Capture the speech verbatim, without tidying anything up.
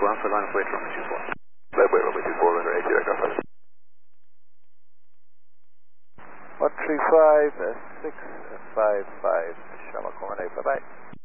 one for line of weight runway two four. Line of weight runway two four, runway eight zero, aircraft. one three five, six five five, Shamrock one eight, bye-bye.